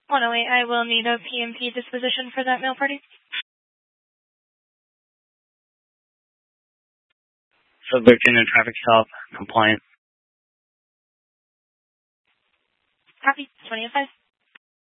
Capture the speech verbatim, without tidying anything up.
one oh eight, I will need a P M P disposition for that mail party. Subject in a traffic stop, compliant. Copy, twenty oh five.